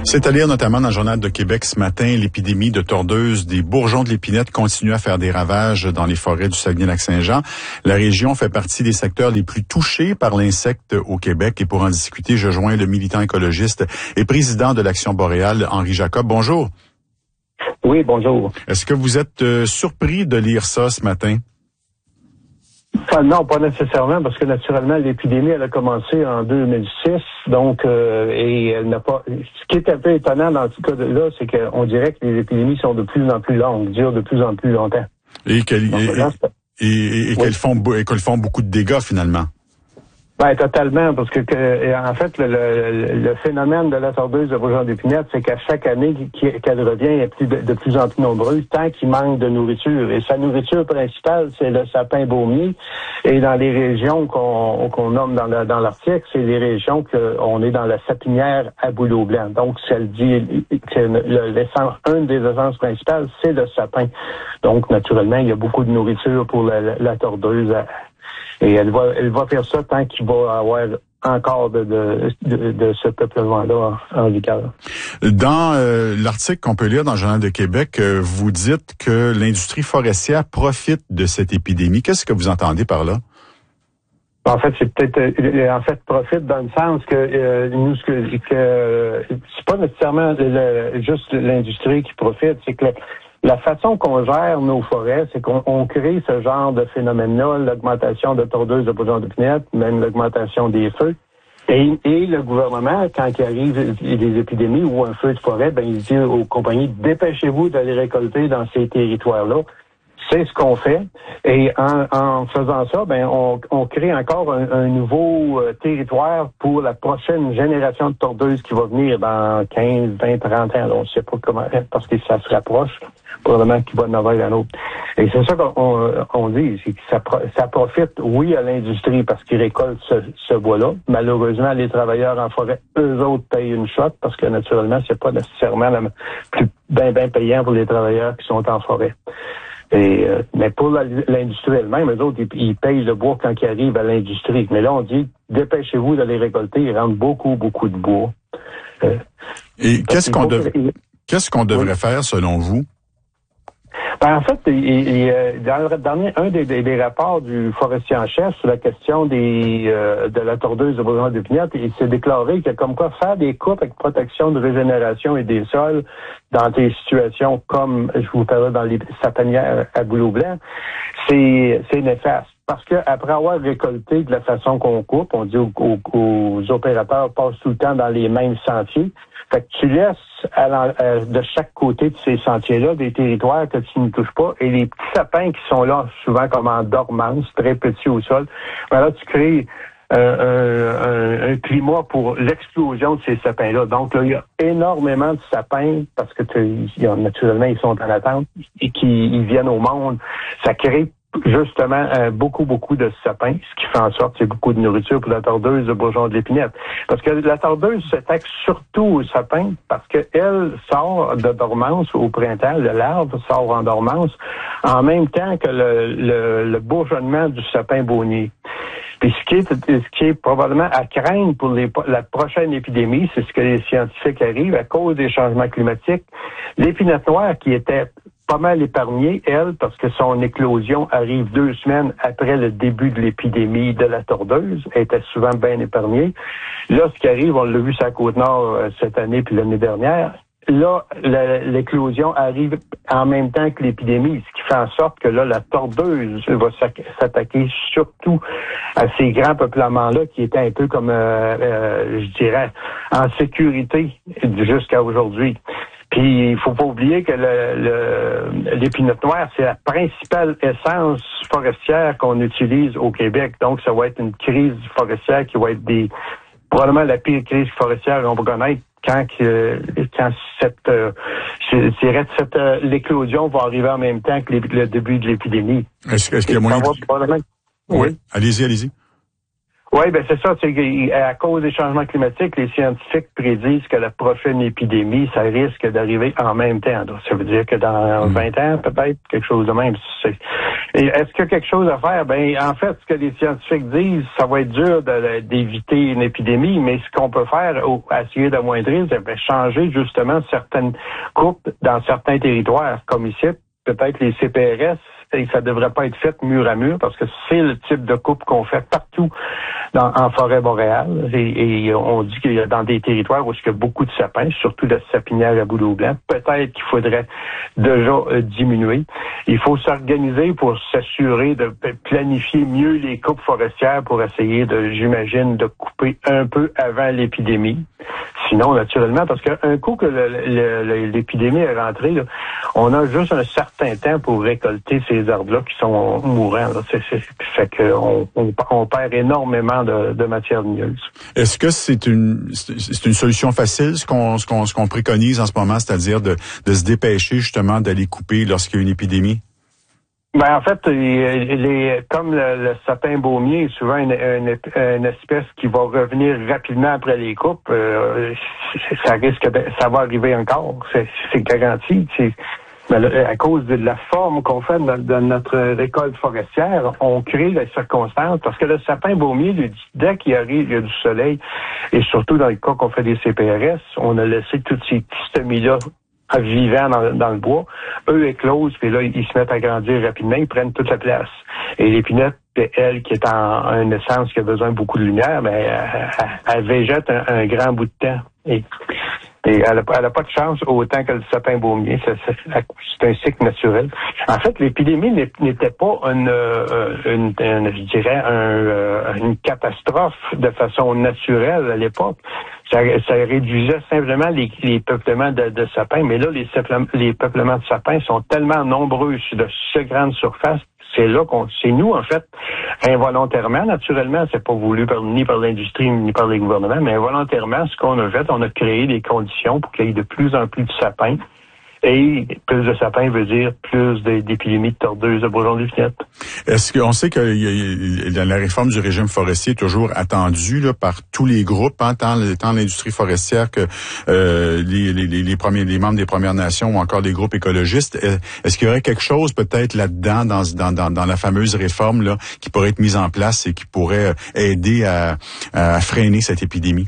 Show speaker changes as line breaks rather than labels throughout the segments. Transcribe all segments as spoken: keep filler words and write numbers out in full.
C'est à lire notamment dans le Journal de Québec ce matin, l'épidémie de tordeuses des bourgeons de l'épinette continue à faire des ravages dans les forêts du Saguenay-Lac-Saint-Jean. La région fait partie des secteurs les plus touchés par l'insecte au Québec. Et pour en discuter, je joins le militant écologiste et président de l'Action boréale, Henri Jacob. Bonjour.
Oui, bonjour.
Est-ce que vous êtes euh, surpris de lire ça ce matin?
Enfin, non, pas nécessairement, parce que naturellement, l'épidémie, elle a commencé en deux mille six, donc, euh, et elle n'a pas... Ce qui est un peu étonnant dans ce cas-là, c'est qu'on dirait que les épidémies sont de plus en plus longues, durent de plus en plus longtemps.
Et qu'elles et, et, et, qu'elles font, et qu'elles font beaucoup de dégâts, finalement.
Ben, totalement, parce que, que en fait, le, le, le phénomène de la tordeuse de bourgeon d'épinette, c'est qu'à chaque année qu'elle revient, elle est plus, de plus en plus nombreuse, tant qu'il manque de nourriture. Et sa nourriture principale, c'est le sapin baumier. Et dans les régions qu'on qu'on nomme dans, dans l'article, c'est les régions qu'on est dans la sapinière à bouleau blanc. Donc, celle dit que l'essence, une des essences principales, c'est le sapin. Donc, naturellement, il y a beaucoup de nourriture pour la, la, la tordeuse à, Et elle va, elle va faire ça tant qu'il va avoir encore de, de, de, de ce peuplement-là en, en vigueur.
Dans euh, l'article qu'on peut lire dans le Journal de Québec, euh, vous dites que l'industrie forestière profite de cette épidémie. Qu'est-ce que vous entendez par là?
En fait, c'est peut-être, euh, en fait, profite dans le sens que euh, nous, ce que, que euh, c'est pas nécessairement le, le, juste l'industrie qui profite, c'est que le, La façon qu'on gère nos forêts, c'est qu'on on crée ce genre de phénomène-là, l'augmentation de tordeuses de bourgeons d'épinette, même l'augmentation des feux. Et, et le gouvernement, quand il arrive des épidémies ou un feu de forêt, ben il dit aux compagnies, dépêchez-vous d'aller récolter dans ces territoires-là. C'est ce qu'on fait. Et en, en faisant ça, ben on, on crée encore un, un nouveau euh, territoire pour la prochaine génération de tordeuses qui va venir dans quinze, vingt, trente ans. On ne sait pas comment, parce que ça se rapproche. Probablement qu'il va en avoir un autre. Et c'est ça qu'on on dit, c'est que ça, ça profite, oui, à l'industrie parce qu'ils récoltent ce, ce bois-là. Malheureusement, les travailleurs en forêt, eux autres, payent une shot parce que naturellement, c'est pas nécessairement la plus bien bien payant pour les travailleurs qui sont en forêt. Et, euh, mais pour la, l'industrie elle-même, eux autres, ils, ils payent le bois quand ils arrivent à l'industrie. Mais là, on dit, dépêchez-vous d'aller récolter, ils rentrent beaucoup, beaucoup de bois. Euh,
Et qu'est-ce qu'on, dev... qu'est-ce qu'on devrait oui. faire selon vous?
Ben, en fait, il, il, dans le dernier, un des, des, des rapports du forestier en chef sur la question des euh, de la tordeuse de bourgeon d'épinette, il s'est déclaré que comme quoi faire des coupes avec protection de régénération et des sols dans des situations comme je vous parlais dans les sapinières à bouleau blanc, c'est c'est néfaste. Parce que après avoir récolté de la façon qu'on coupe, on dit aux, aux, aux opérateurs passent tout le temps dans les mêmes sentiers. Fait que tu laisses à la, à, de chaque côté de ces sentiers-là des territoires que tu ne touches pas. Et les petits sapins qui sont là, souvent comme en dormance, très petits au sol, ben là, tu crées euh, un, un, un climat pour l'explosion de ces sapins-là. Donc là, il y a énormément de sapins parce que tu, il y a, naturellement, ils sont en attente et qu'ils viennent au monde. Ça crée justement euh, beaucoup, beaucoup de sapins, ce qui fait en sorte que c'est beaucoup de nourriture pour la tordeuse de bourgeon de l'épinette. Parce que la tordeuse s'attaque surtout aux sapins parce qu'elle sort de dormance au printemps, le larve sort en dormance en même temps que le, le, le bourgeonnement du sapin baumier. Puis ce qui est, ce qui est probablement à craindre pour les, la prochaine épidémie, c'est ce que les scientifiques arrivent à cause des changements climatiques. L'épinette noire qui était pas mal épargnée, elle, parce que son éclosion arrive deux semaines après le début de l'épidémie de la tordeuse. Elle était souvent bien épargnée. Là, ce qui arrive, on l'a vu sur la Côte-Nord euh, cette année puis l'année dernière. Là, la, l'éclosion arrive en même temps que l'épidémie, ce qui fait en sorte que là, la tordeuse va s'attaquer surtout à ces grands peuplements-là qui étaient un peu comme, euh, euh, je dirais, en sécurité jusqu'à aujourd'hui. Puis, il faut pas oublier que le, le, l'épinette noire, c'est la principale essence forestière qu'on utilise au Québec. Donc, ça va être une crise forestière qui va être des probablement la pire crise forestière qu'on va connaître quand, euh, quand cette, euh, je dirais, cette euh, l'éclosion va arriver en même temps que les, le début de l'épidémie.
Est-ce, est-ce qu'il y a moyen de...
probablement...
Oui. oui, allez-y, allez-y.
Oui, ben c'est ça. C'est à cause des changements climatiques, les scientifiques prédisent que la prochaine épidémie, ça risque d'arriver en même temps. Donc, ça veut dire que dans mmh. vingt ans, peut-être, quelque chose de même. C'est, Et est-ce qu'il y a quelque chose à faire? Ben, en fait, ce que les scientifiques disent, ça va être dur de, d'éviter une épidémie, mais ce qu'on peut faire, ou essayer d'amoindrir, c'est changer justement certaines coupes dans certains territoires, comme ici, peut-être les C P R S, et ça devrait pas être fait mur à mur, parce que c'est le type de coupe qu'on fait partout dans, en forêt boréale. Et, et on dit qu'il y a dans des territoires où il y a beaucoup de sapins, surtout la sapinière à bouleau blanc, peut-être qu'il faudrait déjà euh, diminuer. Il faut s'organiser pour s'assurer de planifier mieux les coupes forestières pour essayer de, j'imagine, de couper un peu avant l'épidémie. Sinon, naturellement, parce qu'un coup que le, le, le, l'épidémie est rentrée, là, on a juste un certain temps pour récolter ces arbres-là qui sont mourants. Là. C'est, c'est, fait qu'on on, on perd énormément de, de matière ligneuse.
Est-ce que c'est une c'est une solution facile, ce qu'on ce qu'on ce qu'on préconise en ce moment, c'est-à-dire de, de se dépêcher justement d'aller couper lorsqu'il y a une épidémie?
Ben en fait, les, les, comme le, le sapin baumier est souvent une, une, une espèce qui va revenir rapidement après les coupes, euh, ça risque de, ça va arriver encore, c'est, c'est garanti. C'est, mais là, à cause de la forme qu'on fait de, de notre récolte forestière, on crée les circonstances, parce que le sapin baumier, lui, dès qu'il arrive, il y a du soleil, et surtout dans le cas qu'on fait des C P R S, on a laissé tous ces petits semis-là vivants dans, dans le bois, eux éclosent, puis là, ils se mettent à grandir rapidement, ils prennent toute la place. Et l'épinette, elle, qui est en, en une essence qui a besoin de beaucoup de lumière, ben, elle, elle, elle végète un, un grand bout de temps. Et, et elle n'a pas de chance autant que le sapin baumier. C'est, c'est, c'est un cycle naturel. En fait, l'épidémie n'était pas une, une, une je dirais, un, une catastrophe de façon naturelle à l'époque. Ça, ça réduisait simplement les, les peuplements de, de sapins. Mais là, les, les peuplements de sapins sont tellement nombreux sur de si grandes surfaces. C'est là qu'on, c'est nous, en fait, involontairement, naturellement, c'est pas voulu par, ni par l'industrie, ni par les gouvernements, mais involontairement, ce qu'on a fait, on a créé des conditions pour qu'il y ait de plus en plus de sapins. Et plus de sapins veut dire plus d'épidémies de tordeuses de bourgeons d'épinettes.
Est-ce qu'on sait que y a, la réforme du régime forestier est toujours attendue là, par tous les groupes, hein, tant, tant l'industrie forestière que euh, les, les, les, premiers, les membres des Premières Nations ou encore les groupes écologistes? Est-ce qu'il y aurait quelque chose peut-être là-dedans, dans, dans, dans, dans la fameuse réforme là, qui pourrait être mise en place et qui pourrait aider à, à freiner cette épidémie?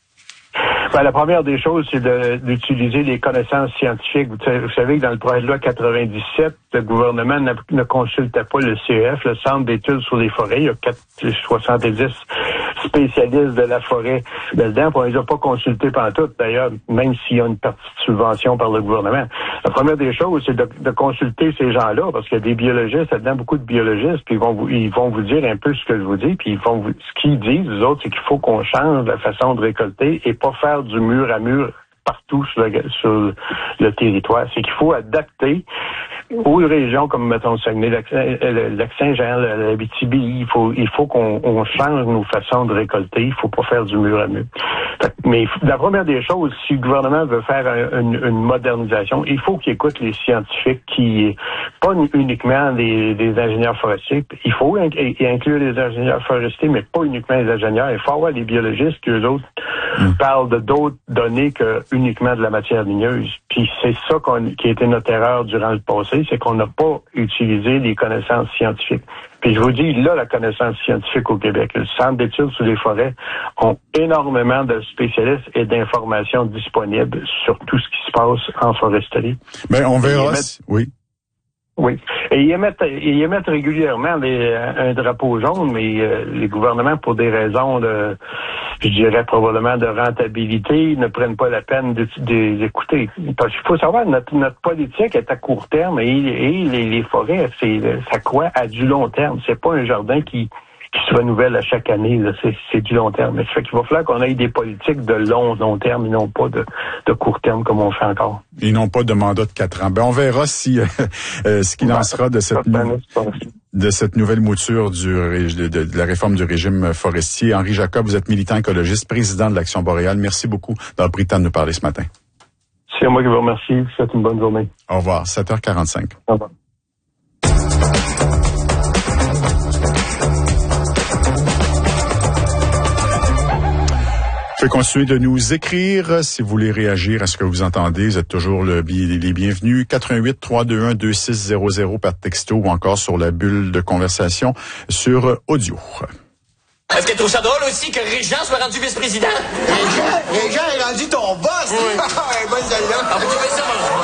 Ben, la première des choses, c'est de, d'utiliser les connaissances scientifiques. Vous savez, vous savez que dans le projet de loi quatre-vingt-dix-sept, le gouvernement ne, ne consultait pas le C E F, le Centre d'études sur les forêts. Il y a quatre, soixante-dix spécialistes de la forêt là-dedans. On ne les a pas consultés pantoute, d'ailleurs, même s'il y a une partie de subvention par le gouvernement. La première des choses, c'est de, de consulter ces gens-là, parce qu'il y a des biologistes là-dedans, beaucoup de biologistes, puis ils vont vous, ils vont vous dire un peu ce que je vous dis, puis ils vont vous, ce qu'ils disent, les autres, c'est qu'il faut qu'on change la façon de récolter et pas faire du mur à mur partout sur le, sur le territoire. C'est qu'il faut adapter aux régions comme, mettons, le Saguenay, le Lac-Saint-Jean, l'Abitibi. Il faut, il faut qu'on on change nos façons de récolter. Il faut pas faire du mur à mur. Mais la première des choses, si le gouvernement veut faire une, une modernisation, il faut qu'il écoute les scientifiques, qui pas uniquement des, des ingénieurs forestiers. Il faut inclure les ingénieurs forestiers, mais pas uniquement les ingénieurs. Il faut avoir des biologistes qui, eux autres, mmh. parlent de d'autres données que uniquement de la matière ligneuse. Puis c'est ça qu'on, qui a été notre erreur durant le passé, c'est qu'on n'a pas utilisé les connaissances scientifiques. Puis je vous dis, là, la connaissance scientifique au Québec, le Centre d'études sur les forêts ont énormément de spécialistes et d'informations disponibles sur tout ce qui se passe en foresterie.
Mais on verra, émettent, oui.
Oui. Et ils émettent, ils émettent régulièrement les, un drapeau jaune, mais euh, les gouvernements, pour des raisons de, je dirais probablement de rentabilité, ne prennent pas la peine de, de les écouter. Parce qu'il faut savoir, notre, notre politique est à court terme et, et les, les forêts, c'est, ça croît à du long terme. C'est pas un jardin qui, qui se renouvelle à chaque année. Là. C'est, c'est du long terme. Ça fait qu'il va falloir qu'on ait des politiques de long, long terme et non pas de, de court terme comme on fait encore.
Et non pas de mandat de quatre ans. Ben, on verra si euh, euh, ce qu'il en sera de cette, nou- de cette nouvelle mouture du, de, de, de la réforme du régime forestier. Henri Jacob, vous êtes militant écologiste, président de l'Action boréale. Merci beaucoup d'avoir pris le temps de nous parler ce matin.
C'est moi qui vous remercie. Je vous souhaite une bonne journée.
Au revoir. sept heures quarante-cinq.
Au revoir.
Vous pouvez continuer de nous écrire si vous voulez réagir à ce que vous entendez. Vous êtes toujours le, les bienvenus. quatre un huit, trois deux un, deux six zéro zéro par texto ou encore sur la bulle de conversation sur audio.
Est-ce que tu trouves ça drôle aussi que Régent soit rendu vice-président?
Régent, Régent est rendu ton boss! Oui. Bonne celle-là.
Ah, vous trouvez ça, moi?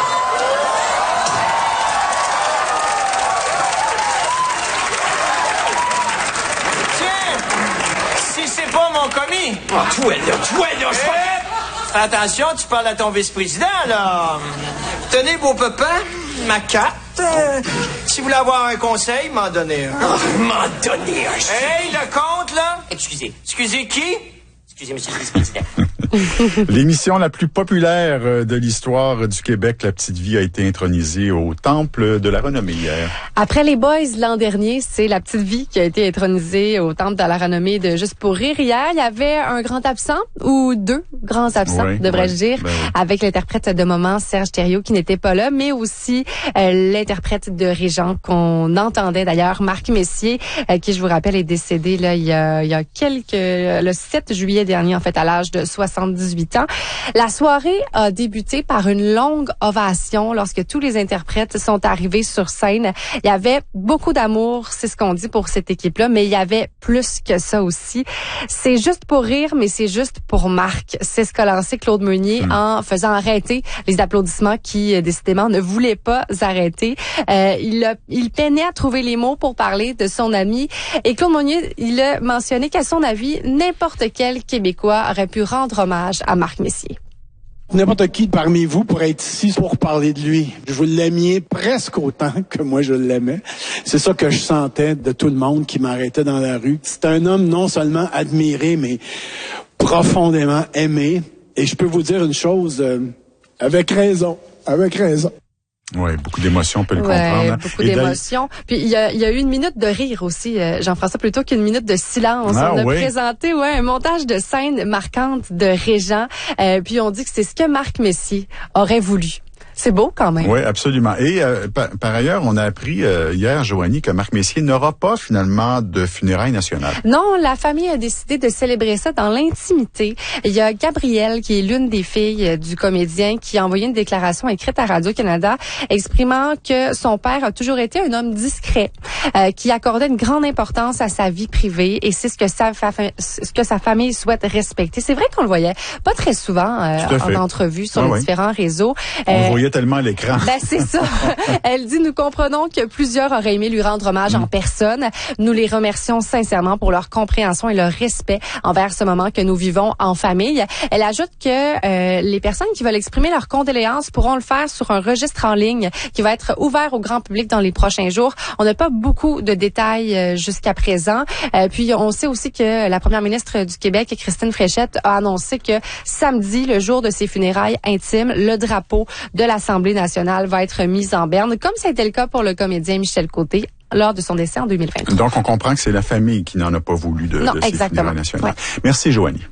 C'est pas mon commis.
Ah, toi là, toi là, je
Fais attention, tu parles à ton vice-président, là. Tenez, beau papa, ma carte. Euh, si vous voulez avoir un conseil, m'en donnez un.
Oh, m'en donner un.
Hey, le compte, là.
Excusez.
Excusez qui?
Excusez, monsieur le vice-président.
L'émission la plus populaire de l'histoire du Québec, La Petite Vie, a été intronisée au Temple de la Renommée hier.
Après les Boys l'an dernier, c'est La Petite Vie qui a été intronisée au Temple de la Renommée de Juste pour rire. Hier, il y avait un grand absent, ou deux grands absents,
oui,
devrais-je
oui,
dire,
ben oui.
avec l'interprète de moment, Serge Thériault, qui n'était pas là, mais aussi euh, l'interprète de Régent qu'on entendait d'ailleurs, Marc Messier, euh, qui, je vous rappelle, est décédé là il y a, il y a quelques... le sept juillet dernier, en fait, à l'âge de soixante-dix-huit ans. La soirée a débuté par une longue ovation lorsque tous les interprètes sont arrivés sur scène. Il y avait beaucoup d'amour, c'est ce qu'on dit pour cette équipe-là, mais il y avait plus que ça aussi. C'est juste pour rire, mais c'est juste pour Marc. C'est ce qu'a lancé Claude Meunier mmh. en faisant arrêter les applaudissements qui, décidément, ne voulaient pas arrêter. Euh, il, a, il peinait à trouver les mots pour parler de son ami. Et Claude Meunier, il a mentionné qu'à son avis, n'importe quel Québécois aurait pu rendre hommage à Marc Messier.
N'importe qui parmi vous pourrait être ici pour parler de lui. Je vous l'aimiez presque autant que moi je l'aimais. C'est ça que je sentais de tout le monde qui m'arrêtait dans la rue. C'est un homme non seulement admiré, mais profondément aimé. Et je peux vous dire une chose, euh, avec raison, avec raison.
Oui, beaucoup d'émotions, on peut le
ouais,
comprendre. Hein.
Beaucoup
Et
d'émotions. Puis il y a, il y a eu une minute de rire aussi, euh, Jean-François, plutôt qu'une minute de silence.
Ah,
on a
oui.
présenté ouais, un montage de scènes marquantes de Régent. Euh, puis on dit que c'est ce que Marc Messier aurait voulu. C'est beau quand même.
Oui, absolument. Et euh, par, par ailleurs, on a appris euh, hier, Joanie, que Marc Messier n'aura pas finalement de funérailles nationales.
Non, la famille a décidé de célébrer ça dans l'intimité. Il y a Gabrielle, qui est l'une des filles du comédien, qui a envoyé une déclaration écrite à Radio-Canada exprimant que son père a toujours été un homme discret, euh, qui accordait une grande importance à sa vie privée et c'est ce que sa, fa- ce que sa famille souhaite respecter. C'est vrai qu'on le voyait pas très souvent euh, en entrevue sur
ah,
les
oui.
différents réseaux.
On
euh,
le voyait tellement à l'écran.
Ben c'est ça. Elle dit, nous comprenons que plusieurs auraient aimé lui rendre hommage mmh. en personne. Nous les remercions sincèrement pour leur compréhension et leur respect envers ce moment que nous vivons en famille. Elle ajoute que euh, les personnes qui veulent exprimer leurs condoléances pourront le faire sur un registre en ligne qui va être ouvert au grand public dans les prochains jours. On n'a pas beaucoup de détails euh, jusqu'à présent. Euh, puis on sait aussi que la première ministre du Québec, Christine Fréchette, a annoncé que samedi, le jour de ses funérailles intimes, le drapeau de l'Assemblée nationale va être mis en berne, comme ça a été le cas pour le comédien Michel Côté lors de son décès en deux mille vingt-trois.
Donc, on comprend que c'est la famille qui n'en a pas voulu de,
non,
de ces
exactement.
funérailles nationales.
Ouais.
Merci, Joanie.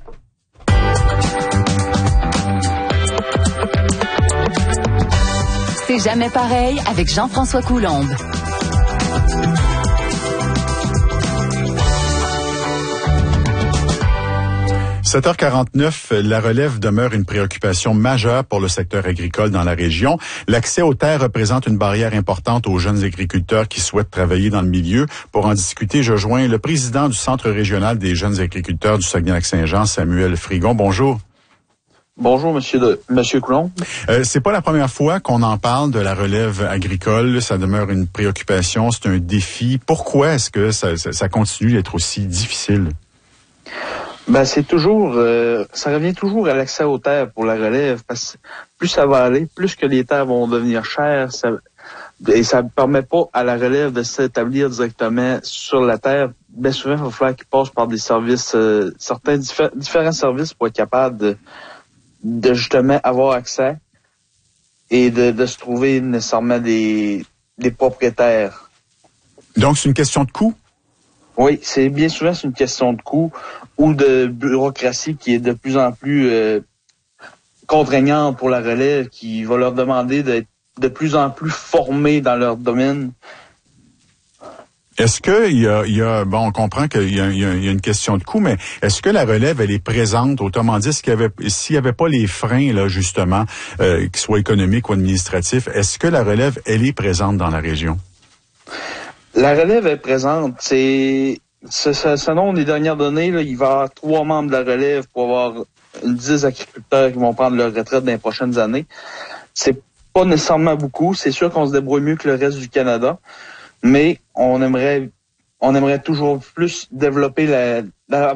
C'est jamais pareil avec Jean-François Coulombe.
sept heures quarante-neuf, la relève demeure une préoccupation majeure pour le secteur agricole dans la région. L'accès aux terres représente une barrière importante aux jeunes agriculteurs qui souhaitent travailler dans le milieu. Pour en discuter, je joins le président du Centre régional des jeunes agriculteurs du Saguenay-Lac-Saint-Jean, Samuel Frigon. Bonjour.
Bonjour, monsieur de, monsieur Coulombe.
Euh, c'est pas la première fois qu'on en parle de la relève agricole. Ça demeure une préoccupation, c'est un défi. Pourquoi est-ce que ça, ça, ça continue d'être aussi difficile?
Ben c'est toujours, euh, ça revient toujours à l'accès aux terres pour la relève, parce que plus ça va aller, plus que les terres vont devenir chères, ça, et ça ne permet pas à la relève de s'établir directement sur la terre. Bien souvent, il va falloir qu'ils passent par des services, euh, certains diffé- différents services pour être capable de, de justement avoir accès et de, de se trouver nécessairement des, des propriétaires.
Donc, c'est une question de coût?
Oui, c'est bien souvent c'est une question de coût ou de bureaucratie qui est de plus en plus euh, contraignante pour la relève, qui va leur demander d'être de plus en plus formés dans leur domaine.
Est-ce que il y a, il y a, bon, on comprend qu'il y a, il y a, il y a une question de coût, mais est-ce que la relève, elle est présente? Autrement dit, est-ce qu'il y avait, s'il y avait pas les freins, là, justement, euh, qu'ils soient économiques ou administratifs, est-ce que la relève, elle est présente dans la région?
La relève est présente. C'est, c'est, c'est selon les dernières données, là, il va y avoir trois membres de la relève pour avoir une dix agriculteurs qui vont prendre leur retraite dans les prochaines années. C'est pas nécessairement beaucoup. C'est sûr qu'on se débrouille mieux que le reste du Canada. Mais on aimerait, on aimerait toujours plus développer la, la